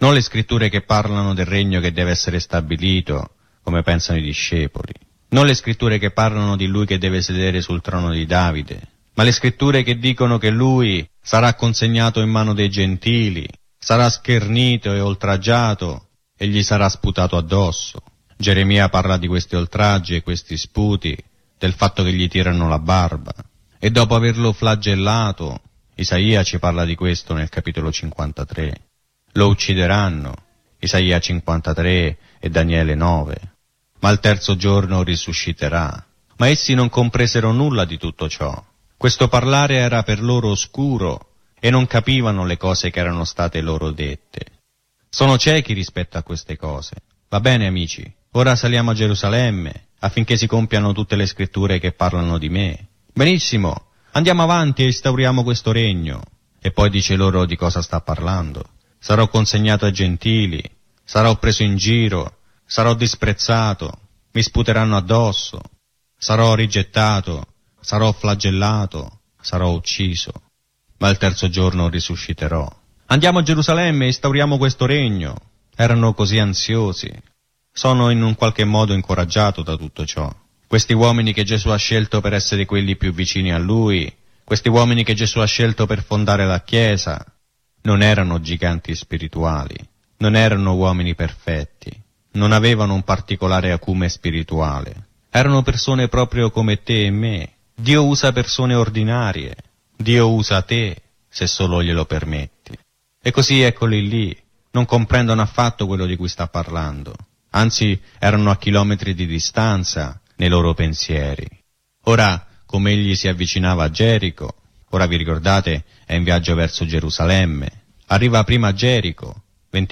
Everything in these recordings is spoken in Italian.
Non le scritture che parlano del regno che deve essere stabilito, come pensano i discepoli. Non le scritture che parlano di lui che deve sedere sul trono di Davide, ma le scritture che dicono che lui sarà consegnato in mano dei gentili, sarà schernito e oltraggiato e gli sarà sputato addosso. Geremia parla di questi oltraggi e questi sputi, del fatto che gli tirano la barba. E dopo averlo flagellato, Isaia ci parla di questo nel capitolo 53. Lo uccideranno, Isaia 53 e Daniele 9. Ma al terzo giorno risusciterà. Ma essi non compresero nulla di tutto ciò. Questo parlare era per loro oscuro e non capivano le cose che erano state loro dette. Sono ciechi rispetto a queste cose. Va bene, amici, ora saliamo a Gerusalemme affinché si compiano tutte le scritture che parlano di me. Benissimo, andiamo avanti e instauriamo questo regno. E poi dice loro di cosa sta parlando. Sarò consegnato ai gentili, sarò preso in giro, sarò disprezzato, mi sputeranno addosso, sarò rigettato, sarò flagellato, sarò ucciso, ma il terzo giorno risusciterò. Andiamo a Gerusalemme e instauriamo questo regno. Erano così ansiosi. Sono in un qualche modo incoraggiato da tutto ciò. Questi uomini che Gesù ha scelto per essere quelli più vicini a Lui, questi uomini che Gesù ha scelto per fondare la Chiesa, non erano giganti spirituali, non erano uomini perfetti, non avevano un particolare acume spirituale. Erano persone proprio come te e me. Dio usa persone ordinarie, Dio usa te, se solo glielo permetti. E così eccoli lì, non comprendono affatto quello di cui sta parlando. Anzi, erano a chilometri di distanza nei loro pensieri. Ora, come egli si avvicinava a Gerico, ora vi ricordate, è in viaggio verso Gerusalemme, arriva prima a Gerico,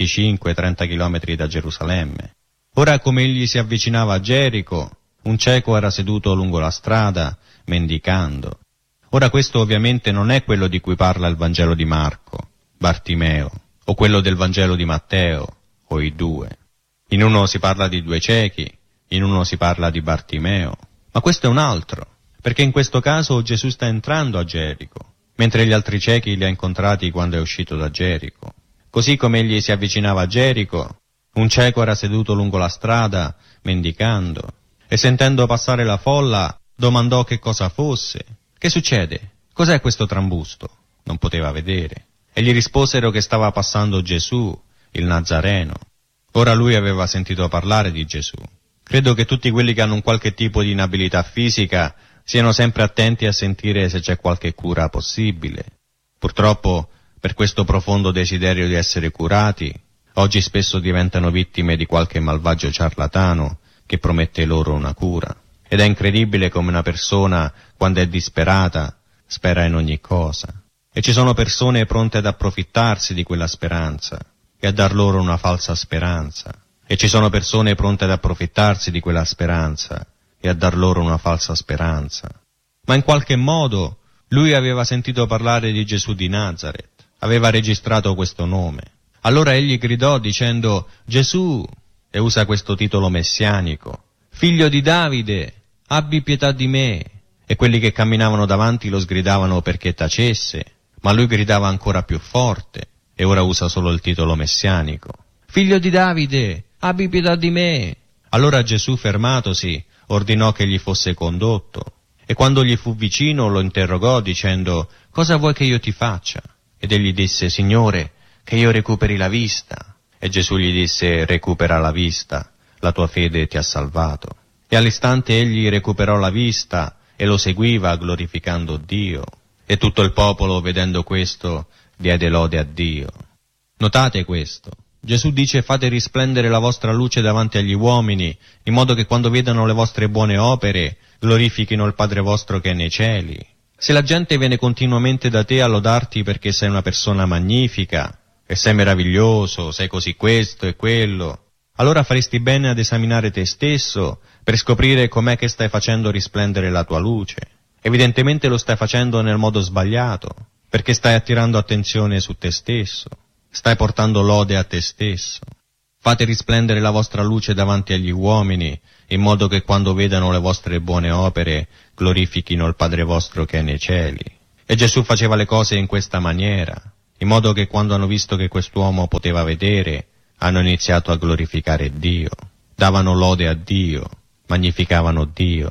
25-30 chilometri da Gerusalemme. Ora, come egli si avvicinava a Gerico, un cieco era seduto lungo la strada, mendicando. Ora questo ovviamente non è quello di cui parla il Vangelo di Marco, Bartimeo, o quello del Vangelo di Matteo, o i due. In uno si parla di due ciechi, in uno si parla di Bartimeo, ma questo è un altro, perché in questo caso Gesù sta entrando a Gerico, mentre gli altri ciechi li ha incontrati quando è uscito da Gerico. Così come egli si avvicinava a Gerico, un cieco era seduto lungo la strada, mendicando, e sentendo passare la folla, domandò che cosa fosse. Che succede? Cos'è questo trambusto? Non poteva vedere. E gli risposero che stava passando Gesù, il Nazareno. Ora lui aveva sentito parlare di Gesù. Credo che tutti quelli che hanno un qualche tipo di inabilità fisica siano sempre attenti a sentire se c'è qualche cura possibile. Purtroppo, per questo profondo desiderio di essere curati, oggi spesso diventano vittime di qualche malvagio ciarlatano che promette loro una cura. Ed è incredibile come una persona, quando è disperata, spera in ogni cosa. E ci sono persone pronte ad approfittarsi di quella speranza e a dar loro una falsa speranza. E ci sono persone pronte ad approfittarsi di quella speranza e a dar loro una falsa speranza. Ma in qualche modo lui aveva sentito parlare di Gesù di Nazaret, aveva registrato questo nome. Allora egli gridò dicendo: Gesù, e usa questo titolo messianico, figlio di Davide, abbi pietà di me. E quelli che camminavano davanti lo sgridavano perché tacesse, ma lui gridava ancora più forte, e ora usa solo il titolo messianico. Figlio di Davide, abbi pietà di me. Allora Gesù, fermatosi, ordinò che gli fosse condotto, e quando gli fu vicino lo interrogò dicendo: cosa vuoi che io ti faccia? Ed egli disse: Signore, che io recuperi la vista. E Gesù gli disse: recupera la vista, la tua fede ti ha salvato. E all'istante egli recuperò la vista e lo seguiva glorificando Dio. E tutto il popolo, vedendo questo, diede lode a Dio. Notate questo. Gesù dice: fate risplendere la vostra luce davanti agli uomini, in modo che quando vedano le vostre buone opere glorifichino il Padre vostro che è nei cieli. Se la gente viene continuamente da te a lodarti perché sei una persona magnifica, e sei meraviglioso, sei così questo e quello, allora faresti bene ad esaminare te stesso per scoprire com'è che stai facendo risplendere la tua luce. Evidentemente lo stai facendo nel modo sbagliato, perché stai attirando attenzione su te stesso, stai portando lode a te stesso. Fate risplendere la vostra luce davanti agli uomini, in modo che quando vedano le vostre buone opere glorifichino il Padre vostro che è nei cieli. E Gesù faceva le cose in questa maniera. in modo che quando hanno visto che quest'uomo poteva vedere, hanno iniziato a glorificare Dio, davano lode a Dio, magnificavano Dio.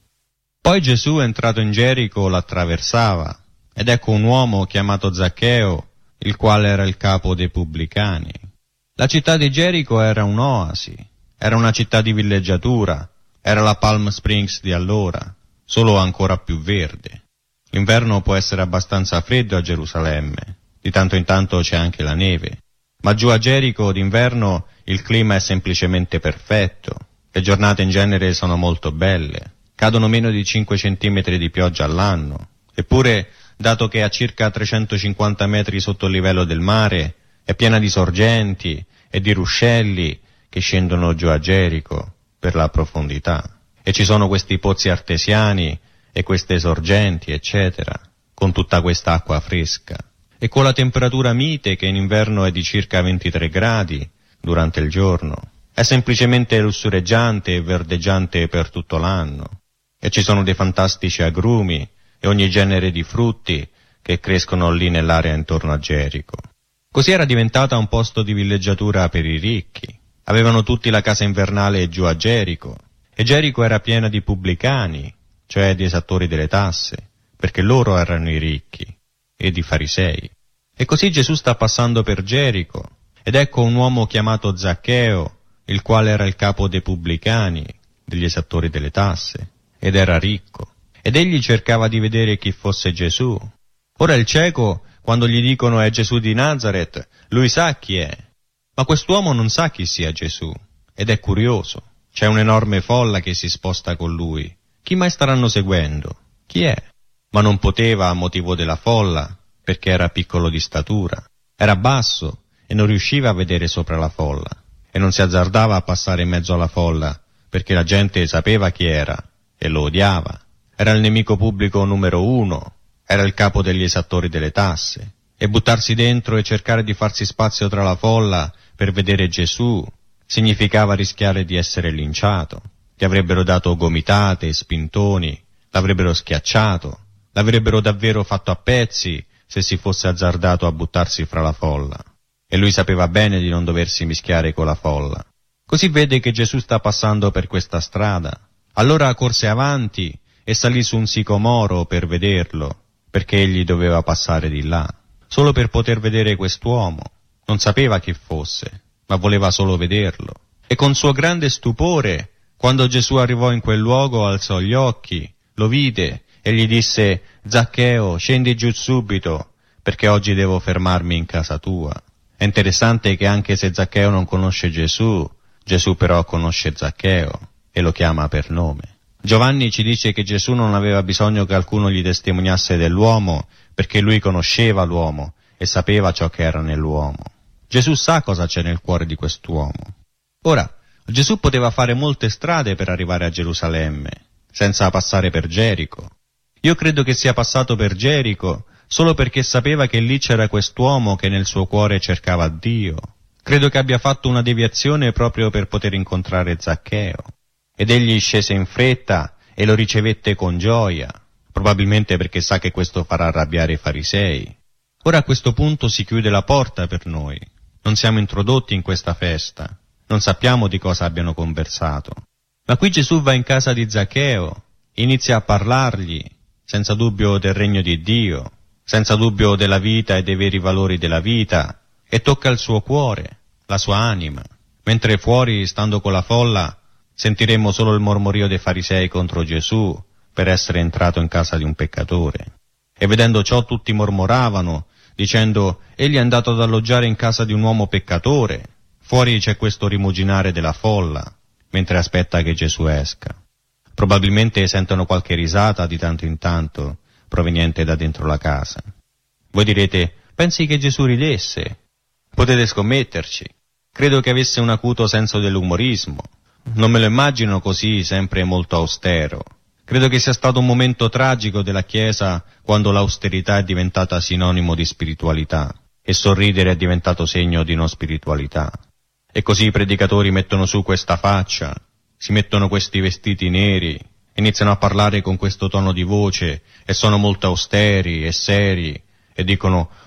Poi Gesù, entrato in Gerico, l'attraversava, ed ecco un uomo chiamato Zaccheo, il quale era il capo dei pubblicani. La città di Gerico era un'oasi, era una città di villeggiatura, era la Palm Springs di allora, solo ancora più verde. L'inverno può essere abbastanza freddo a Gerusalemme, di tanto in tanto c'è anche la neve, ma giù a Gerico d'inverno il clima è semplicemente perfetto, le giornate in genere sono molto belle, cadono meno di 5 centimetri di pioggia all'anno, eppure, dato che è a circa 350 metri sotto il livello del mare, è piena di sorgenti e di ruscelli che scendono giù a Gerico per la profondità. E ci sono questi pozzi artesiani e queste sorgenti, eccetera, con tutta questa acqua fresca. E con la temperatura mite che in inverno è di circa 23 gradi durante il giorno. È semplicemente lussureggiante e verdeggiante per tutto l'anno. E ci sono dei fantastici agrumi e ogni genere di frutti che crescono lì nell'area intorno a Gerico. Così era diventata un posto di villeggiatura per i ricchi. Avevano tutti la casa invernale giù a Gerico, e Gerico era piena di pubblicani, cioè di esattori delle tasse, perché loro erano i ricchi, e di farisei. E così Gesù sta passando per Gerico, ed ecco un uomo chiamato Zaccheo, il quale era il capo dei pubblicani, degli esattori delle tasse, ed era ricco. Ed egli cercava di vedere chi fosse Gesù. Ora il cieco, quando gli dicono è Gesù di Nazaret, lui sa chi è. Ma quest'uomo non sa chi sia Gesù, ed è curioso. C'è un'enorme folla che si sposta con lui. Chi mai staranno seguendo? Chi è? Ma non poteva a motivo della folla, perché era piccolo di statura. Era basso e non riusciva a vedere sopra la folla. E non si azzardava a passare in mezzo alla folla, perché la gente sapeva chi era e lo odiava. Era il nemico pubblico numero 1, era il capo degli esattori delle tasse, e buttarsi dentro e cercare di farsi spazio tra la folla per vedere Gesù significava rischiare di essere linciato. Gli avrebbero dato gomitate e spintoni, l'avrebbero schiacciato, l'avrebbero davvero fatto a pezzi se si fosse azzardato a buttarsi fra la folla. E lui sapeva bene di non doversi mischiare con la folla. Così vede che Gesù sta passando per questa strada. Allora corse avanti e salì su un sicomoro per vederlo, perché egli doveva passare di là, solo per poter vedere quest'uomo. Non sapeva chi fosse, ma voleva solo vederlo. E con suo grande stupore, quando Gesù arrivò in quel luogo, alzò gli occhi, lo vide e gli disse: Zaccheo, scendi giù subito, perché oggi devo fermarmi in casa tua. È interessante che anche se Zaccheo non conosce Gesù, Gesù però conosce Zaccheo e lo chiama per nome. Giovanni ci dice che Gesù non aveva bisogno che qualcuno gli testimoniasse dell'uomo, perché lui conosceva l'uomo e sapeva ciò che era nell'uomo. Gesù sa cosa c'è nel cuore di quest'uomo. Ora, Gesù poteva fare molte strade per arrivare a Gerusalemme, senza passare per Gerico. Io credo che sia passato per Gerico solo perché sapeva che lì c'era quest'uomo che nel suo cuore cercava Dio. Credo che abbia fatto una deviazione proprio per poter incontrare Zaccheo. Ed egli scese in fretta e lo ricevette con gioia, probabilmente perché sa che questo farà arrabbiare i farisei. Ora a questo punto si chiude la porta per noi. Non siamo introdotti in questa festa, non sappiamo di cosa abbiano conversato. Ma qui Gesù va in casa di Zaccheo, inizia a parlargli, senza dubbio del regno di Dio, senza dubbio della vita e dei veri valori della vita, e tocca il suo cuore, la sua anima. Mentre fuori, stando con la folla, sentiremmo solo il mormorio dei farisei contro Gesù per essere entrato in casa di un peccatore. E vedendo ciò tutti mormoravano, dicendo: egli è andato ad alloggiare in casa di un uomo peccatore. Fuori c'è questo rimuginare della folla, mentre aspetta che Gesù esca. Probabilmente sentono qualche risata di tanto in tanto, proveniente da dentro la casa. Voi direte: pensi che Gesù ridesse? Potete scommetterci. Credo che avesse un acuto senso dell'umorismo. Non me lo immagino così, sempre molto austero. Credo che sia stato un momento tragico della Chiesa quando l'austerità è diventata sinonimo di spiritualità e sorridere è diventato segno di non spiritualità. E così i predicatori mettono su questa faccia, si mettono questi vestiti neri, iniziano a parlare con questo tono di voce e sono molto austeri e seri e dicono: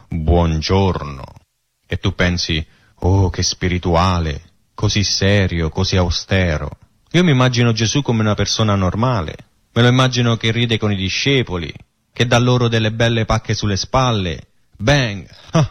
buongiorno. E tu pensi, oh, che spirituale, così serio, così austero. Io mi immagino Gesù come una persona normale. Me lo immagino che ride con i discepoli, che dà loro delle belle pacche sulle spalle. Bang!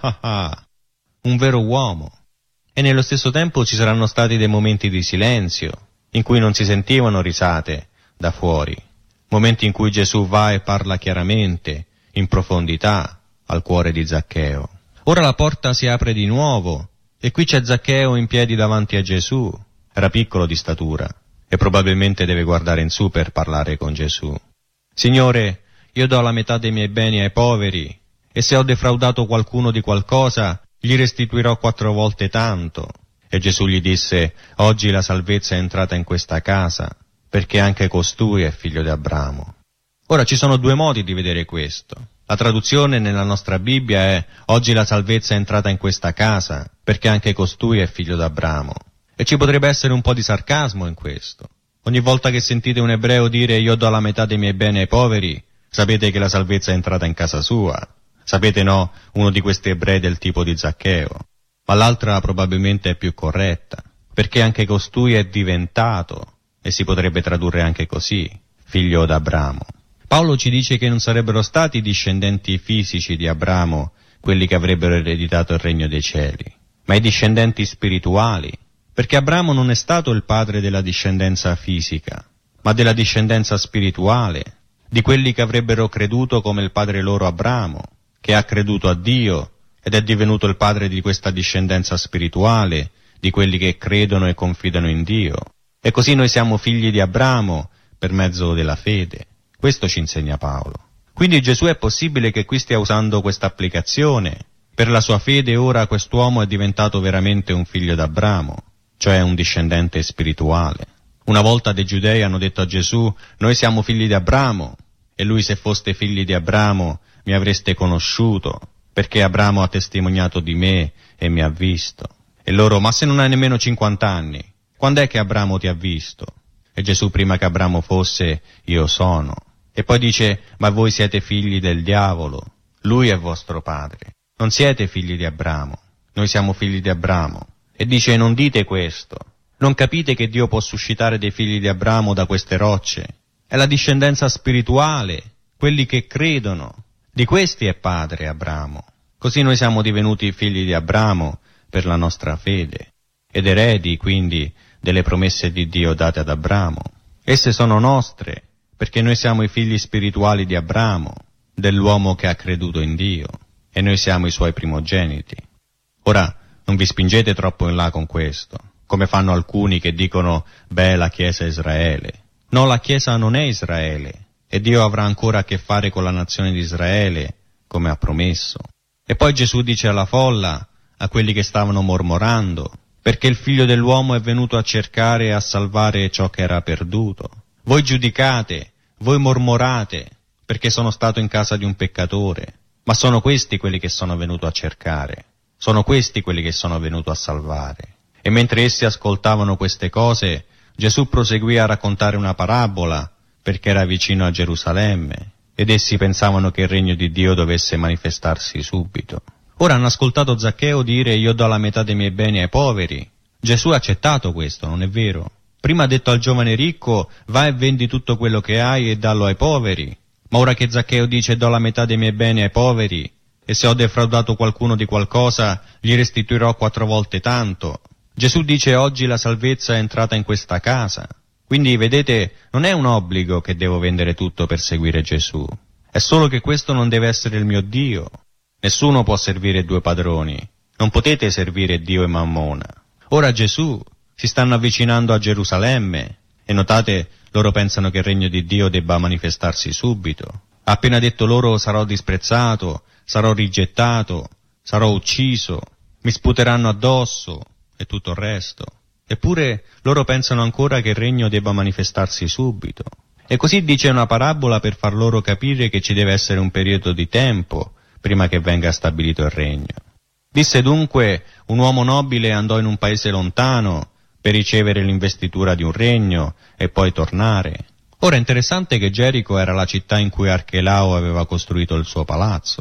Un vero uomo. E nello stesso tempo ci saranno stati dei momenti di silenzio, in cui non si sentivano risate da fuori. Momenti in cui Gesù va e parla chiaramente, in profondità, al cuore di Zaccheo. Ora la porta si apre di nuovo, e qui c'è Zaccheo in piedi davanti a Gesù. Era piccolo di statura, e probabilmente deve guardare in su per parlare con Gesù. Signore, io do la metà dei miei beni ai poveri, e se ho defraudato qualcuno di qualcosa, gli restituirò 4 volte tanto. E Gesù gli disse, oggi la salvezza è entrata in questa casa, perché anche costui è figlio di Abramo. Ora ci sono 2 modi di vedere questo. La traduzione nella nostra Bibbia è, oggi la salvezza è entrata in questa casa, perché anche costui è figlio di Abramo. E ci potrebbe essere un po' di sarcasmo in questo. Ogni volta che sentite un ebreo dire, io do la metà dei miei beni ai poveri, sapete che la salvezza è entrata in casa sua. Sapete, no, uno di questi ebrei del tipo di Zaccheo. Ma l'altra probabilmente è più corretta, perché anche costui è diventato, e si potrebbe tradurre anche così, figlio d'Abramo. Paolo ci dice che non sarebbero stati i discendenti fisici di Abramo quelli che avrebbero ereditato il regno dei cieli, ma i discendenti spirituali, perché Abramo non è stato il padre della discendenza fisica, ma della discendenza spirituale, di quelli che avrebbero creduto come il padre loro Abramo, che ha creduto a Dio ed è divenuto il padre di questa discendenza spirituale, di quelli che credono e confidano in Dio. E così noi siamo figli di Abramo per mezzo della fede. Questo ci insegna Paolo. Quindi Gesù è possibile che qui stia usando questa applicazione. Per la sua fede ora quest'uomo è diventato veramente un figlio d'Abramo, cioè un discendente spirituale. Una volta dei giudei hanno detto a Gesù, noi siamo figli di Abramo, e lui, se foste figli di Abramo, mi avreste conosciuto, perché Abramo ha testimoniato di me e mi ha visto. E loro, ma se non hai nemmeno 50 anni, quando è che Abramo ti ha visto? E Gesù, prima che Abramo fosse, io sono. E poi dice, ma voi siete figli del diavolo, lui è vostro padre. Non siete figli di Abramo, noi siamo figli di Abramo. E dice, non dite questo, non capite che Dio può suscitare dei figli di Abramo da queste rocce? È la discendenza spirituale, quelli che credono. Di questi è padre Abramo. Così noi siamo divenuti figli di Abramo per la nostra fede, ed eredi quindi delle promesse di Dio date ad Abramo. Esse sono nostre, perché noi siamo i figli spirituali di Abramo, dell'uomo che ha creduto in Dio, e noi siamo i suoi primogeniti. Ora, non vi spingete troppo in là con questo, come fanno alcuni che dicono, beh, la Chiesa è Israele. No, la Chiesa non è Israele, e Dio avrà ancora a che fare con la nazione di Israele, come ha promesso. E poi Gesù dice alla folla, a quelli che stavano mormorando, perché il Figlio dell'uomo è venuto a cercare e a salvare ciò che era perduto. Voi giudicate, voi mormorate, perché sono stato in casa di un peccatore, ma sono questi quelli che sono venuto a cercare, sono questi quelli che sono venuto a salvare. E mentre essi ascoltavano queste cose, Gesù proseguì a raccontare una parabola, perché era vicino a Gerusalemme, ed essi pensavano che il regno di Dio dovesse manifestarsi subito. Ora hanno ascoltato Zaccheo dire, io do la metà dei miei beni ai poveri. Gesù ha accettato questo, non è vero? Prima ha detto al giovane ricco, vai e vendi tutto quello che hai e dallo ai poveri. Ma ora che Zaccheo dice, do la metà dei miei beni ai poveri, e se ho defraudato qualcuno di qualcosa, gli restituirò 4 volte tanto. Gesù dice, oggi la salvezza è entrata in questa casa. Quindi, vedete, non è un obbligo che devo vendere tutto per seguire Gesù. È solo che questo non deve essere il mio Dio. Nessuno può servire 2 padroni. Non potete servire Dio e Mammona. Ora Gesù si stanno avvicinando a Gerusalemme e notate, loro pensano che il regno di Dio debba manifestarsi subito. Ha appena detto loro sarò disprezzato, sarò rigettato, sarò ucciso, mi sputeranno addosso e tutto il resto. Eppure loro pensano ancora che il regno debba manifestarsi subito. E così dice una parabola per far loro capire che ci deve essere un periodo di tempo prima che venga stabilito il regno. Disse dunque, un uomo nobile andò in un paese lontano per ricevere l'investitura di un regno e poi tornare. Ora è interessante che Gerico era la città in cui Archelao aveva costruito il suo palazzo.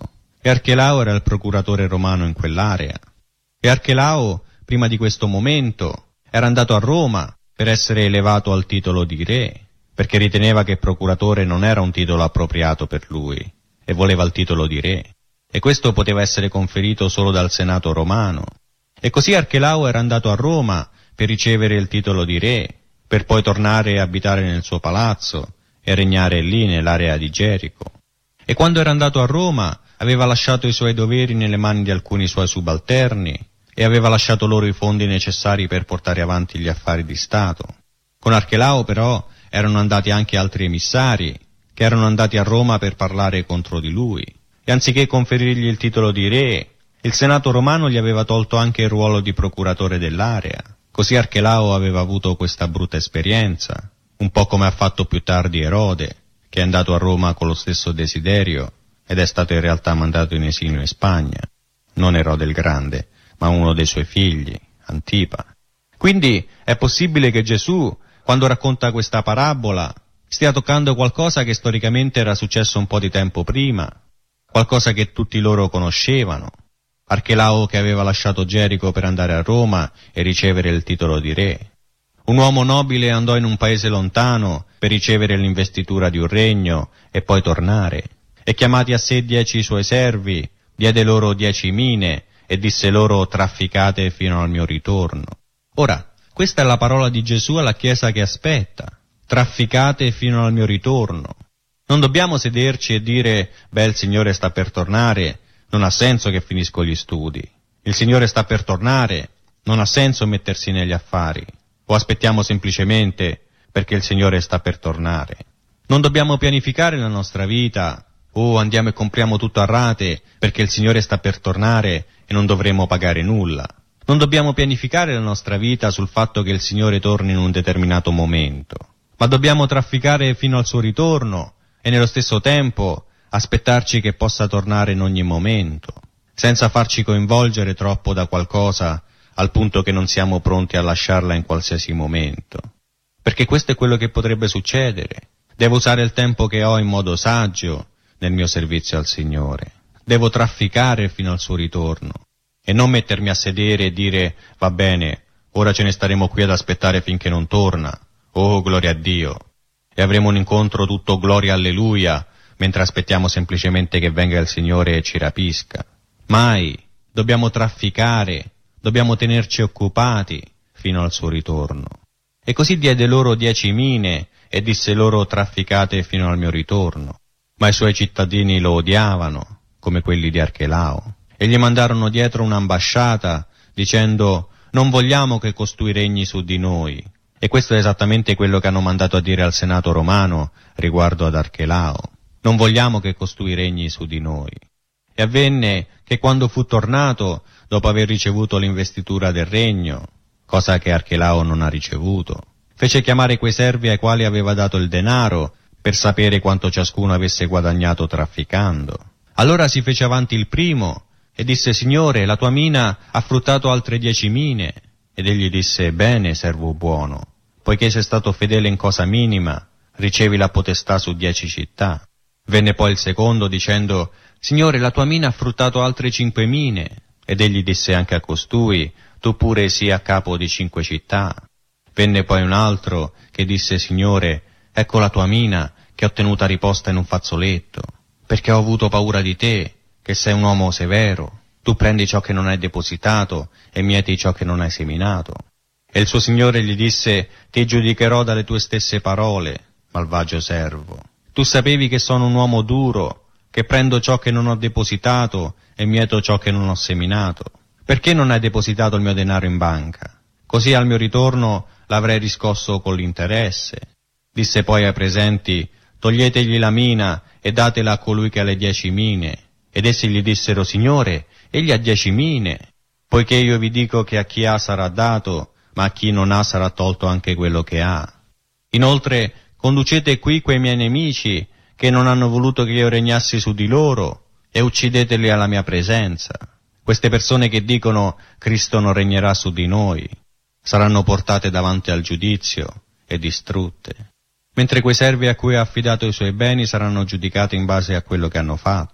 E Archelao era il procuratore romano in quell'area. E Archelao, prima di questo momento, era andato a Roma per essere elevato al titolo di re, perché riteneva che procuratore non era un titolo appropriato per lui, e voleva il titolo di re. E questo poteva essere conferito solo dal Senato romano. E così Archelao era andato a Roma per ricevere il titolo di re, per poi tornare a abitare nel suo palazzo e regnare lì nell'area di Gerico. E quando era andato a Roma aveva lasciato i suoi doveri nelle mani di alcuni suoi subalterni e aveva lasciato loro i fondi necessari per portare avanti gli affari di Stato. Con Archelao però erano andati anche altri emissari che erano andati a Roma per parlare contro di lui. E anziché conferirgli il titolo di re, il Senato romano gli aveva tolto anche il ruolo di procuratore dell'area. Così Archelao aveva avuto questa brutta esperienza, un po' come ha fatto più tardi Erode, che è andato a Roma con lo stesso desiderio ed è stato in realtà mandato in esilio in Spagna. Non Erode il Grande, ma uno dei suoi figli, Antipa. Quindi è possibile che Gesù, quando racconta questa parabola, stia toccando qualcosa che storicamente era successo un po' di tempo prima, qualcosa che tutti loro conoscevano. Archelao che aveva lasciato Gerico per andare a Roma e ricevere il titolo di re. Un uomo nobile andò in un paese lontano per ricevere l'investitura di un regno e poi tornare. E chiamati a sé 10 suoi servi, diede loro 10 mine e disse loro: trafficate fino al mio ritorno. Ora, questa è la parola di Gesù alla Chiesa che aspetta. Trafficate fino al mio ritorno. Non dobbiamo sederci e dire: beh, il Signore sta per tornare, non ha senso che finisco gli studi. Il Signore sta per tornare, non ha senso mettersi negli affari. O aspettiamo semplicemente perché il Signore sta per tornare. Non dobbiamo pianificare la nostra vita, o andiamo e compriamo tutto a rate perché il Signore sta per tornare e non dovremo pagare nulla. Non dobbiamo pianificare la nostra vita sul fatto che il Signore torni in un determinato momento, ma dobbiamo trafficare fino al suo ritorno e nello stesso tempo aspettarci che possa tornare in ogni momento, senza farci coinvolgere troppo da qualcosa al punto che non siamo pronti a lasciarla in qualsiasi momento. Perché questo è quello che potrebbe succedere. Devo usare il tempo che ho in modo saggio nel mio servizio al Signore. Devo trafficare fino al suo ritorno e non mettermi a sedere e dire: va bene, ora ce ne staremo qui ad aspettare finché non torna. Oh, gloria a Dio! E avremo un incontro tutto gloria alleluia, mentre aspettiamo semplicemente che venga il Signore e ci rapisca. Mai! Dobbiamo trafficare, dobbiamo tenerci occupati fino al suo ritorno. E così diede loro 10 mine e disse loro: trafficate fino al mio ritorno. Ma i suoi cittadini lo odiavano, come quelli di Archelao, e gli mandarono dietro un'ambasciata dicendo: non vogliamo che costui regni su di noi. E questo è esattamente quello che hanno mandato a dire al Senato romano riguardo ad Archelao. Non vogliamo che costui regni su di noi. E avvenne che quando fu tornato, dopo aver ricevuto l'investitura del regno, cosa che Archelao non ha ricevuto, fece chiamare quei servi ai quali aveva dato il denaro per sapere quanto ciascuno avesse guadagnato trafficando. Allora si fece avanti il primo e disse: Signore, la tua mina ha fruttato altre 10 mine. Ed egli disse: bene, servo buono, poiché sei stato fedele in cosa minima, ricevi la potestà su 10 città. Venne poi il secondo dicendo: Signore, la tua mina ha fruttato altre 5 mine. Ed egli disse anche a costui: tu pure sii a capo di 5 città. Venne poi un altro che disse: Signore, ecco la tua mina che ho tenuta riposta in un fazzoletto, perché ho avuto paura di te, che sei un uomo severo. Tu prendi ciò che non hai depositato e mieti ciò che non hai seminato. E il suo signore gli disse: ti giudicherò dalle tue stesse parole, malvagio servo. Tu sapevi che sono un uomo duro, che prendo ciò che non ho depositato e mieto ciò che non ho seminato. Perché non hai depositato il mio denaro in banca? Così al mio ritorno l'avrei riscosso con l'interesse. Disse poi ai presenti: toglietegli la mina e datela a colui che ha le 10 mine. Ed essi gli dissero: Signore, egli ha 10 mine. Poiché io vi dico che a chi ha sarà dato, ma a chi non ha sarà tolto anche quello che ha. Inoltre, conducete qui quei miei nemici che non hanno voluto che io regnassi su di loro e uccideteli alla mia presenza. Queste persone che dicono: Cristo non regnerà su di noi, saranno portate davanti al giudizio e distrutte, mentre quei servi a cui ha affidato i suoi beni saranno giudicati in base a quello che hanno fatto.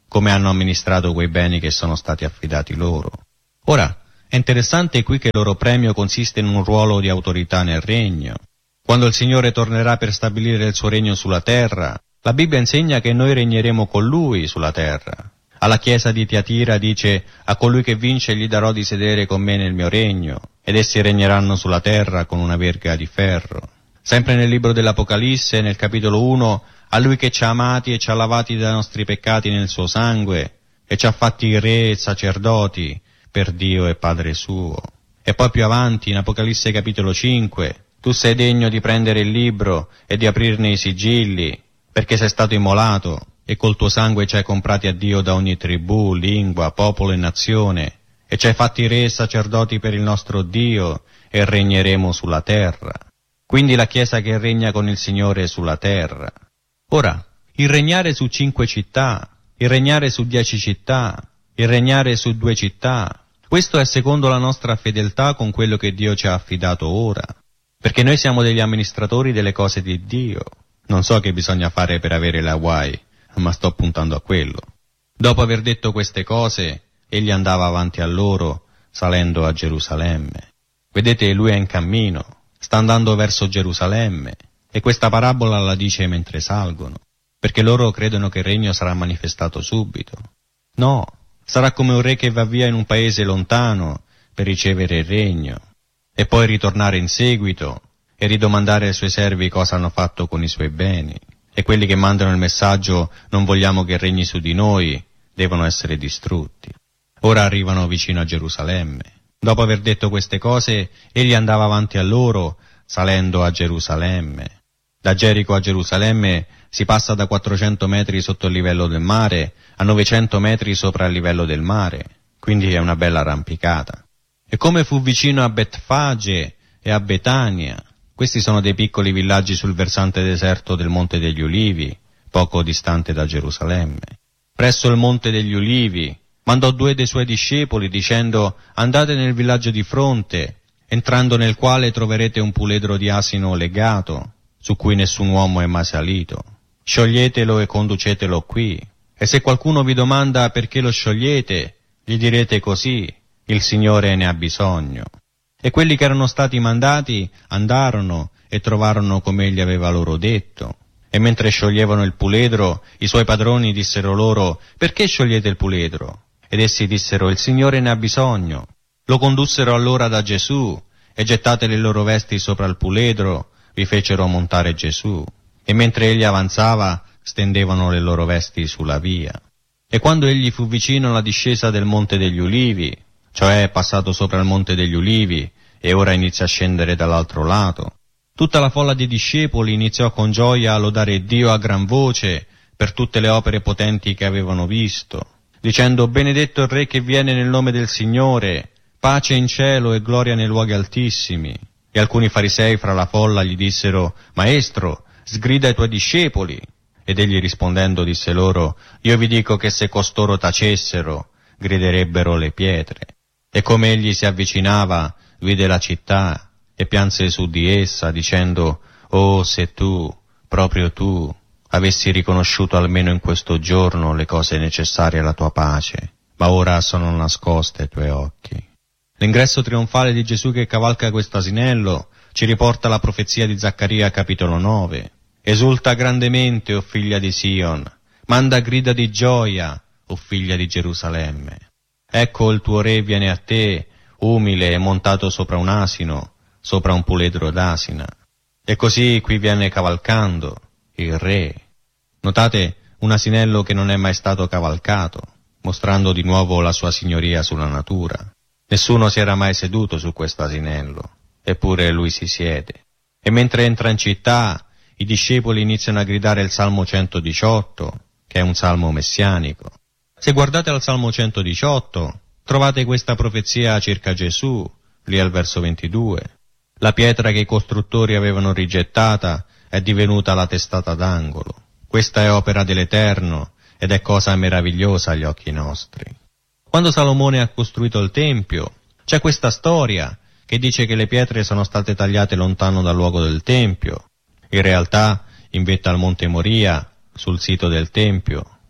come hanno amministrato quei beni che sono stati affidati loro. Ora, è interessante qui che il loro premio consiste in un ruolo di autorità nel regno. Quando il Signore tornerà per stabilire il suo regno sulla terra, la Bibbia insegna che noi regneremo con Lui sulla terra. Alla chiesa di Tiatira dice: a colui che vince gli darò di sedere con me nel mio regno, ed essi regneranno sulla terra con una verga di ferro. Sempre nel libro dell'Apocalisse, nel capitolo 1, a Lui che ci ha amati e ci ha lavati dai nostri peccati nel suo sangue, e ci ha fatti re e sacerdoti per Dio e Padre suo. E poi più avanti, in Apocalisse capitolo 5, tu sei degno di prendere il libro e di aprirne i sigilli, perché sei stato immolato, e col tuo sangue ci hai comprati a Dio da ogni tribù, lingua, popolo e nazione, e ci hai fatti re e sacerdoti per il nostro Dio, e regneremo sulla terra. Quindi la Chiesa che regna con il Signore sulla terra. Ora, il regnare su 5 città, il regnare su 10 città, il regnare su 2 città, questo è secondo la nostra fedeltà con quello che Dio ci ha affidato ora, perché noi siamo degli amministratori delle cose di Dio. Non so che bisogna fare per avere la Hawaii, ma sto puntando a quello. Dopo aver detto queste cose, egli andava avanti a loro, salendo a Gerusalemme. Vedete, lui è in cammino, sta andando verso Gerusalemme, e questa parabola la dice mentre salgono, perché loro credono che il regno sarà manifestato subito. No, sarà come un re che va via in un paese lontano per ricevere il regno, e poi ritornare in seguito e ridomandare ai suoi servi cosa hanno fatto con i suoi beni. E quelli che mandano il messaggio non vogliamo che regni su di noi, devono essere distrutti. Ora arrivano vicino a Gerusalemme. Dopo aver detto queste cose, egli andava avanti a loro, salendo a Gerusalemme. Da Gerico a Gerusalemme si passa da 400 metri sotto il livello del mare a 900 metri sopra il livello del mare, quindi è una bella arrampicata. E come fu vicino a Betfage e a Betania, questi sono dei piccoli villaggi sul versante deserto del Monte degli Ulivi, poco distante da Gerusalemme. Presso il Monte degli Ulivi mandò 2 dei suoi discepoli dicendo: andate nel villaggio di fronte, entrando nel quale troverete un puledro di asino legato, su cui nessun uomo è mai salito. Scioglietelo e conducetelo qui. E se qualcuno vi domanda perché lo sciogliete, gli direte così: il Signore ne ha bisogno. E quelli che erano stati mandati andarono e trovarono come egli aveva loro detto. E mentre scioglievano il puledro, i suoi padroni dissero loro: perché sciogliete il puledro? Ed essi dissero: il Signore ne ha bisogno. Lo condussero allora da Gesù, e gettate le loro vesti sopra il puledro, vi fecero montare Gesù. E mentre egli avanzava, stendevano le loro vesti sulla via. E quando egli fu vicino alla discesa del Monte degli Ulivi, cioè è passato sopra il Monte degli Ulivi, e ora inizia a scendere dall'altro lato, tutta la folla dei discepoli iniziò con gioia a lodare Dio a gran voce per tutte le opere potenti che avevano visto, dicendo: benedetto il Re che viene nel nome del Signore, pace in cielo e gloria nei luoghi altissimi. E alcuni farisei fra la folla gli dissero: Maestro, sgrida i tuoi discepoli. Ed egli rispondendo disse loro: io vi dico che se costoro tacessero, griderebbero le pietre. E come egli si avvicinava, vide la città e pianse su di essa, dicendo: oh, se tu, proprio tu, avessi riconosciuto almeno in questo giorno le cose necessarie alla tua pace, ma ora sono nascoste ai tuoi occhi. L'ingresso trionfale di Gesù che cavalca questo asinello ci riporta la profezia di Zaccaria capitolo 9. Esulta grandemente, o figlia di Sion, manda grida di gioia, o figlia di Gerusalemme. Ecco il tuo re viene a te, umile e montato sopra un asino, sopra un puledro d'asina. E così qui viene cavalcando il re. Notate un asinello che non è mai stato cavalcato, mostrando di nuovo la sua signoria sulla natura. Nessuno si era mai seduto su questo asinello, eppure lui si siede. E mentre entra in città, i discepoli iniziano a gridare il Salmo 118, che è un salmo messianico. Se guardate al Salmo 118, trovate questa profezia circa Gesù, lì al verso 22. La pietra che i costruttori avevano rigettata è divenuta la testata d'angolo. Questa è opera dell'Eterno ed è cosa meravigliosa agli occhi nostri. Quando Salomone ha costruito il Tempio, c'è questa storia che dice che le pietre sono state tagliate lontano dal luogo del Tempio. In realtà, in vetta al Monte Moria, sul sito del Tempio,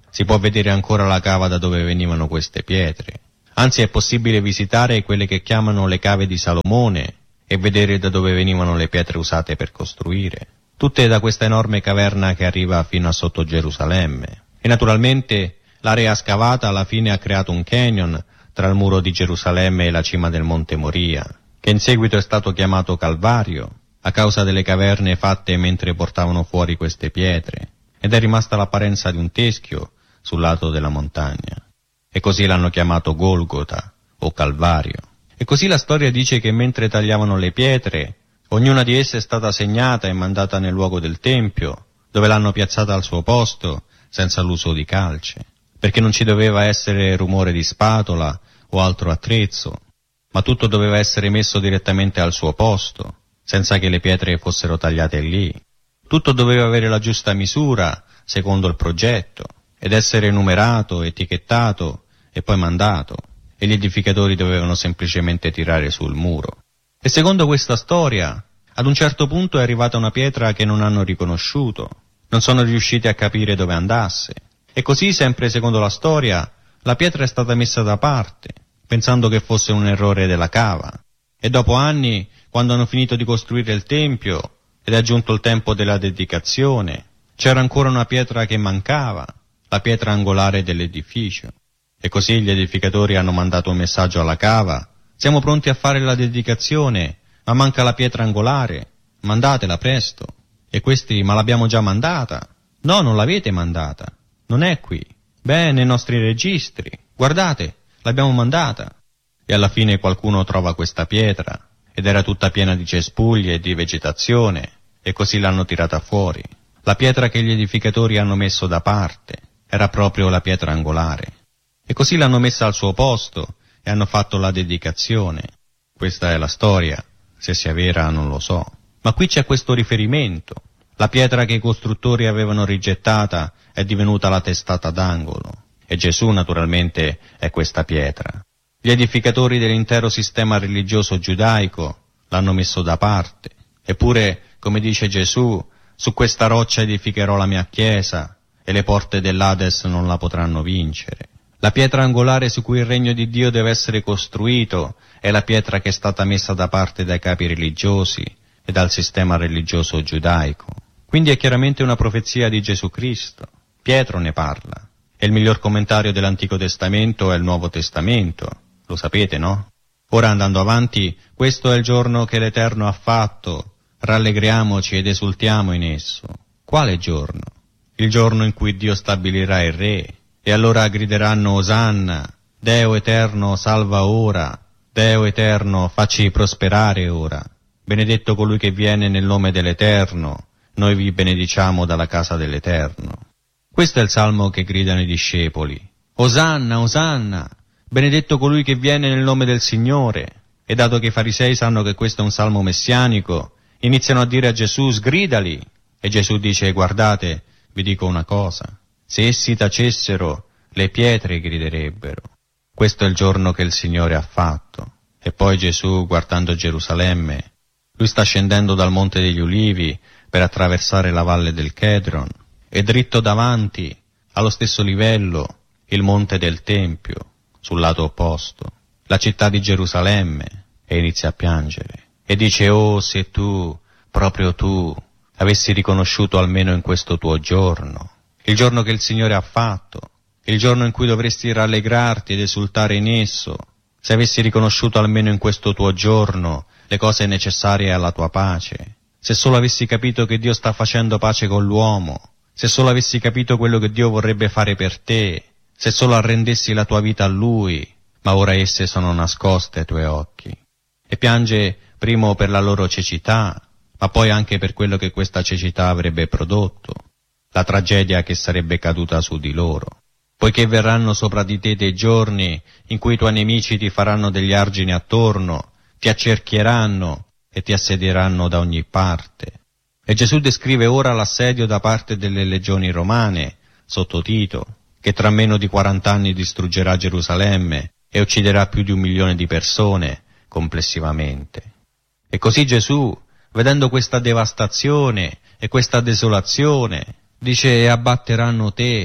Si può vedere ancora la cava da dove venivano queste pietre. Anzi, è possibile visitare quelle che chiamano le cave di Salomone e vedere da dove venivano le pietre usate per costruire. Tutte da questa enorme caverna che arriva fino a sotto Gerusalemme. E naturalmente l'area scavata alla fine ha creato un canyon tra il muro di Gerusalemme e la cima del Monte Moria, che in seguito è stato chiamato Calvario, a causa delle caverne fatte mentre portavano fuori queste pietre, ed è rimasta l'apparenza di un teschio sul lato della montagna. E così l'hanno chiamato Golgota o Calvario. E così la storia dice che mentre tagliavano le pietre, ognuna di esse è stata segnata e mandata nel luogo del Tempio, dove l'hanno piazzata al suo posto, senza l'uso di calce, perché non ci doveva essere rumore di spatola o altro attrezzo, ma tutto doveva essere messo direttamente al suo posto, senza che le pietre fossero tagliate lì. Tutto doveva avere la giusta misura, secondo il progetto, ed essere numerato, etichettato e poi mandato, e gli edificatori dovevano semplicemente tirare sul muro. E secondo questa storia, ad un certo punto è arrivata una pietra che non hanno riconosciuto, non sono riusciti a capire dove andasse, e così, sempre secondo la storia, la pietra è stata messa da parte, pensando che fosse un errore della cava, e dopo anni, quando hanno finito di costruire il Tempio, ed è giunto il tempo della dedicazione, c'era ancora una pietra che mancava, la pietra angolare dell'edificio. E così gli edificatori hanno mandato un messaggio alla cava: siamo pronti a fare la dedicazione, ma manca la pietra angolare, mandatela presto. E questi: ma l'abbiamo già mandata. No, non l'avete mandata, non è qui. Beh, nei nostri registri, guardate, l'abbiamo mandata. E alla fine qualcuno trova questa pietra, ed era tutta piena di cespugli e di vegetazione, e così l'hanno tirata fuori. La pietra che gli edificatori hanno messo da parte era proprio la pietra angolare. E così l'hanno messa al suo posto e hanno fatto la dedicazione. Questa è la storia, se sia vera non lo so. Ma qui c'è questo riferimento. La pietra che i costruttori avevano rigettata è divenuta la testata d'angolo. E Gesù naturalmente è questa pietra. Gli edificatori dell'intero sistema religioso giudaico l'hanno messo da parte. Eppure, come dice Gesù, su questa roccia edificherò la mia chiesa e le porte dell'Ades non la potranno vincere. La pietra angolare su cui il regno di Dio deve essere costruito è la pietra che è stata messa da parte dai capi religiosi e dal sistema religioso giudaico. Quindi è chiaramente una profezia di Gesù Cristo. Pietro ne parla. E il miglior commentario dell'Antico Testamento è il Nuovo Testamento. Lo sapete, no? Ora, andando avanti, questo è il giorno che l'Eterno ha fatto. Rallegriamoci ed esultiamo in esso. Quale giorno? Il giorno in cui Dio stabilirà il Re. E allora grideranno Osanna, Deo Eterno salva ora, Deo Eterno facci prosperare ora. Benedetto colui che viene nel nome dell'Eterno, noi vi benediciamo dalla casa dell'Eterno. Questo è il salmo che gridano i discepoli. Osanna, Osanna, benedetto colui che viene nel nome del Signore. E dato che i farisei sanno che questo è un salmo messianico, iniziano a dire a Gesù: sgridali. E Gesù dice: guardate, vi dico una cosa. Se essi tacessero, le pietre griderebbero. Questo è il giorno che il Signore ha fatto. E poi Gesù, guardando Gerusalemme, lui sta scendendo dal Monte degli Ulivi per attraversare la valle del Chedron, e dritto davanti, allo stesso livello, il Monte del Tempio, sul lato opposto, la città di Gerusalemme, e inizia a piangere. E dice: oh, se tu, proprio tu, avessi riconosciuto almeno in questo tuo giorno, il giorno che il Signore ha fatto, il giorno in cui dovresti rallegrarti ed esultare in esso, se avessi riconosciuto almeno in questo tuo giorno le cose necessarie alla tua pace, se solo avessi capito che Dio sta facendo pace con l'uomo, se solo avessi capito quello che Dio vorrebbe fare per te, se solo arrendessi la tua vita a Lui, ma ora esse sono nascoste ai tuoi occhi. E piange primo per la loro cecità, ma poi anche per quello che questa cecità avrebbe prodotto, la tragedia che sarebbe caduta su di loro, poiché verranno sopra di te dei giorni in cui i tuoi nemici ti faranno degli argini attorno, ti accerchieranno e ti assedieranno da ogni parte. E Gesù descrive ora l'assedio da parte delle legioni romane, sotto Tito, che tra meno di 40 anni distruggerà Gerusalemme e ucciderà più di 1 milione di persone complessivamente. E così Gesù, vedendo questa devastazione e questa desolazione, dice: e abbatteranno te,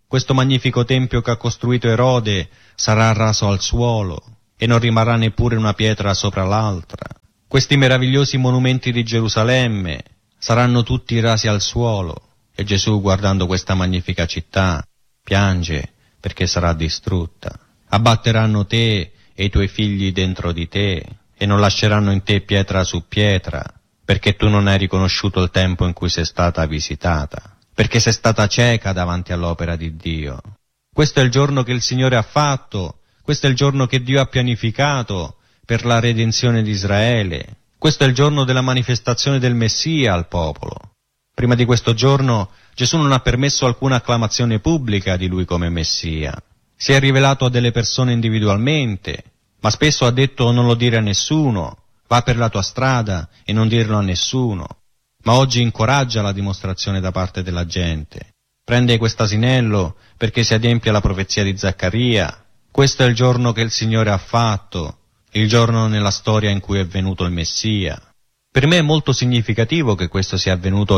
questo magnifico tempio che ha costruito Erode sarà raso al suolo e non rimarrà neppure una pietra sopra l'altra. Questi meravigliosi monumenti di Gerusalemme saranno tutti rasi al suolo e Gesù, guardando questa magnifica città, piange perché sarà distrutta. Abbatteranno te e i tuoi figli dentro di te e non lasceranno in te pietra su pietra, perché tu non hai riconosciuto il tempo in cui sei stata visitata, perché sei stata cieca davanti all'opera di Dio. Questo è il giorno che il Signore ha fatto, questo è il giorno che Dio ha pianificato per la redenzione di Israele, questo è il giorno della manifestazione del Messia al popolo. Prima di questo giorno Gesù non ha permesso alcuna acclamazione pubblica di Lui come Messia. Si è rivelato a delle persone individualmente, ma spesso ha detto non lo dire a nessuno, va per la tua strada e non dirlo a nessuno. Ma oggi incoraggia la dimostrazione da parte della gente. Prende quest'asinello perché si adempie la profezia di Zaccaria. Questo è il giorno che il Signore ha fatto, il giorno nella storia in cui è venuto il Messia. Per me è molto significativo che questo sia avvenuto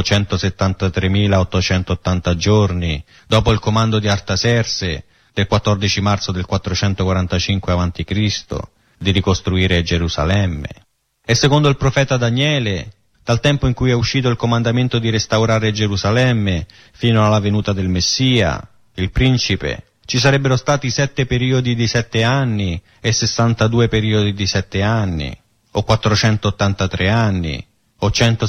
173.880 giorni dopo il comando di Artaserse del 14 marzo del 445 a.C. di ricostruire Gerusalemme. E secondo il profeta Daniele, dal tempo in cui è uscito il comandamento di restaurare Gerusalemme fino alla venuta del Messia, il principe, ci sarebbero stati 7 periodi di 7 anni e 62 periodi di 7 anni, o 483 anni, o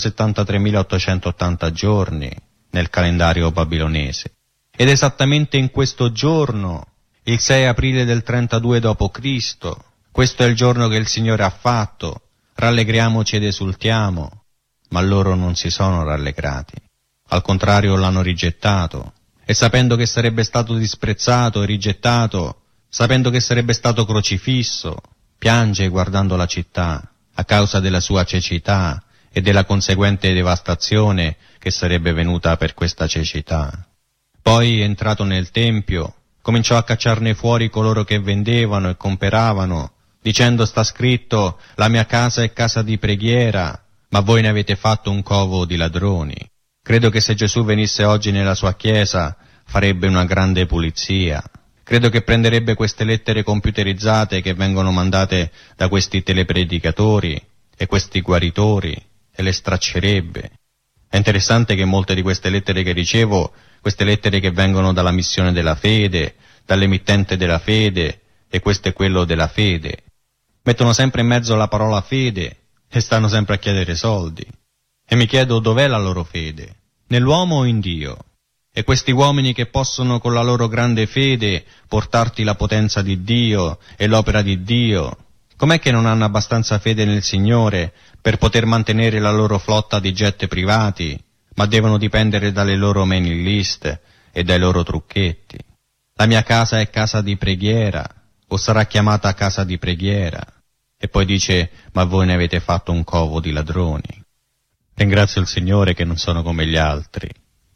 173.880 giorni nel calendario babilonese. Ed esattamente in questo giorno, il 6 aprile del 32 d.C., questo è il giorno che il Signore ha fatto, rallegriamoci ed esultiamo, ma loro non si sono rallegrati. Al contrario l'hanno rigettato, e sapendo che sarebbe stato disprezzato e rigettato, sapendo che sarebbe stato crocifisso, piange guardando la città a causa della sua cecità e della conseguente devastazione che sarebbe venuta per questa cecità. Poi, entrato nel tempio, cominciò a cacciarne fuori coloro che vendevano e comperavano, dicendo: sta scritto, la mia casa è casa di preghiera, ma voi ne avete fatto un covo di ladroni. Credo che se Gesù venisse oggi nella sua chiesa farebbe una grande pulizia. Credo che prenderebbe queste lettere computerizzate che vengono mandate da questi telepredicatori e questi guaritori e le straccerebbe. È interessante che molte di queste lettere che ricevo, queste lettere che vengono dalla missione della fede, dall'emittente della fede e questo è quello della fede, mettono sempre in mezzo la parola fede e stanno sempre a chiedere soldi. E mi chiedo dov'è la loro fede, nell'uomo o in Dio? E questi uomini che possono con la loro grande fede portarti la potenza di Dio e l'opera di Dio, com'è che non hanno abbastanza fede nel Signore per poter mantenere la loro flotta di jet privati, ma devono dipendere dalle loro mailing list e dai loro trucchetti? La mia casa è casa di preghiera, o sarà chiamata casa di preghiera. E poi dice: ma voi ne avete fatto un covo di ladroni. Ringrazio il Signore che non sono come gli altri.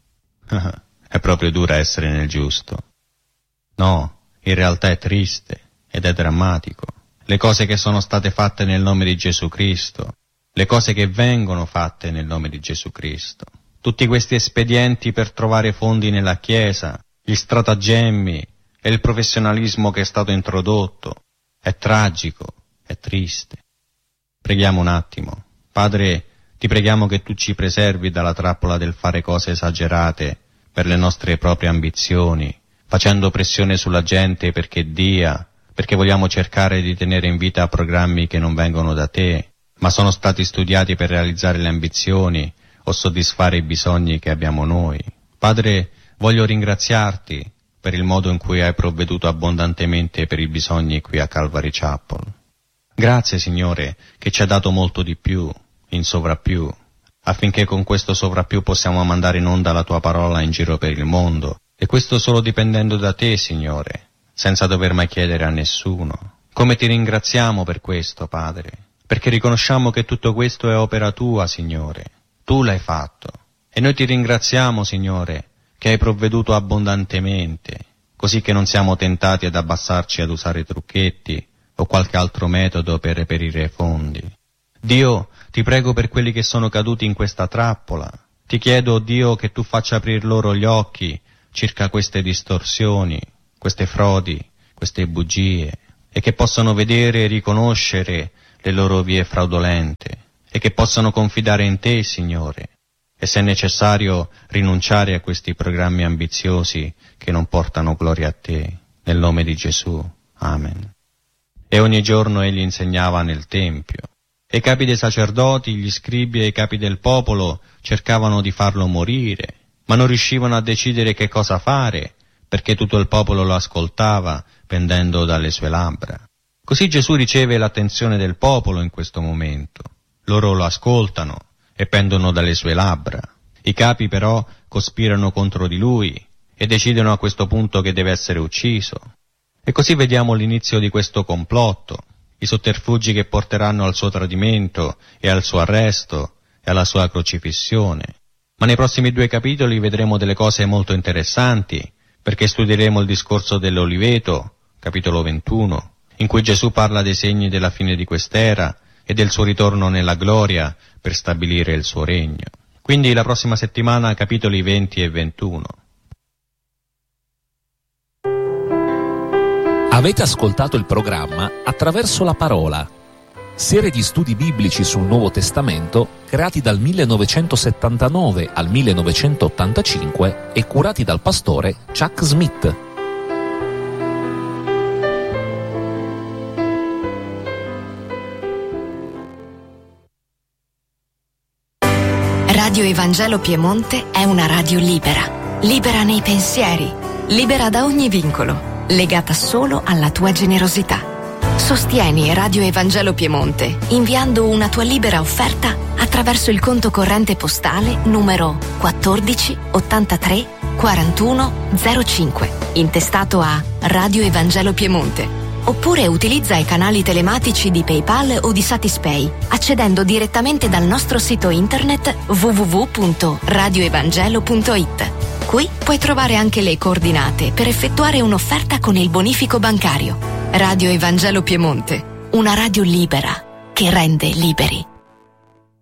È proprio dura essere nel giusto. No, in realtà è triste ed è drammatico. Le cose che sono state fatte nel nome di Gesù Cristo, le cose che vengono fatte nel nome di Gesù Cristo, tutti questi espedienti per trovare fondi nella Chiesa, gli stratagemmi e il professionalismo che è stato introdotto, è tragico, è triste. Preghiamo un attimo. Padre, ti preghiamo che tu ci preservi dalla trappola del fare cose esagerate per le nostre proprie ambizioni, facendo pressione sulla gente perché dia, perché vogliamo cercare di tenere in vita programmi che non vengono da te, ma sono stati studiati per realizzare le ambizioni o soddisfare i bisogni che abbiamo noi. Padre, voglio ringraziarti per il modo in cui hai provveduto abbondantemente per i bisogni qui a Calvary Chapel. Grazie, Signore, che ci ha dato molto di più, in sovrappiù, affinché con questo sovrappiù possiamo mandare in onda la tua parola in giro per il mondo, e questo solo dipendendo da te, Signore, senza dover mai chiedere a nessuno. Come ti ringraziamo per questo, Padre, perché riconosciamo che tutto questo è opera tua, Signore. Tu l'hai fatto. E noi ti ringraziamo, Signore, che hai provveduto abbondantemente, così che non siamo tentati ad abbassarci ad usare trucchetti o qualche altro metodo per reperire fondi. Dio, ti prego per quelli che sono caduti in questa trappola. Ti chiedo, Dio, che tu faccia aprir loro gli occhi, circa queste distorsioni, queste frodi, queste bugie, e che possano vedere e riconoscere le loro vie fraudolente, e che possano confidare in Te, Signore, e se necessario rinunciare a questi programmi ambiziosi che non portano gloria a Te, nel nome di Gesù. Amen. E ogni giorno egli insegnava nel Tempio, e i capi dei sacerdoti, gli scribi e i capi del popolo cercavano di farlo morire, ma non riuscivano a decidere che cosa fare, perché tutto il popolo lo ascoltava pendendo dalle sue labbra. Così Gesù riceve l'attenzione del popolo in questo momento. Loro lo ascoltano e pendono dalle sue labbra. I capi però cospirano contro di lui e decidono a questo punto che deve essere ucciso. E così vediamo l'inizio di questo complotto, i sotterfugi che porteranno al suo tradimento e al suo arresto e alla sua crocifissione. Ma nei prossimi 2 capitoli vedremo delle cose molto interessanti, perché studieremo il discorso dell'Oliveto, capitolo 21, in cui Gesù parla dei segni della fine di quest'era e del suo ritorno nella gloria per stabilire il suo regno. Quindi la prossima settimana capitoli 20 e 21. Avete ascoltato il programma Attraverso la Parola, serie di studi biblici sul Nuovo Testamento creati dal 1979 al 1985 e curati dal pastore Chuck Smith. Radio Evangelo Piemonte è una radio libera, libera nei pensieri, libera da ogni vincolo, legata solo alla tua generosità. Sostieni Radio Evangelo Piemonte inviando una tua libera offerta attraverso il conto corrente postale numero 14 83 41 05, intestato a Radio Evangelo Piemonte. Oppure utilizza i canali telematici di PayPal o di Satispay, accedendo direttamente dal nostro sito internet www.radioevangelo.it. Qui puoi trovare anche le coordinate per effettuare un'offerta con il bonifico bancario. Radio Evangelo Piemonte, una radio libera che rende liberi.